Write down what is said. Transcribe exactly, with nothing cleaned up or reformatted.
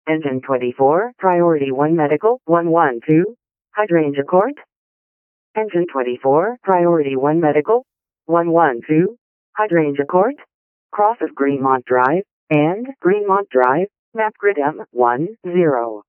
Engine twenty-four, Priority one Medical, one one two, Hydrangea Court. Engine twenty-four, Priority one Medical, one one two, Hydrangea Court, cross of Greenmont Drive, and Greenmont Drive, map grid M one zero.